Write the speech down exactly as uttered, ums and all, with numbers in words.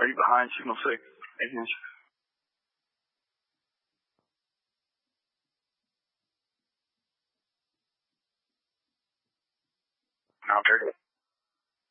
Are you behind signal six? Ignition. Now, very good.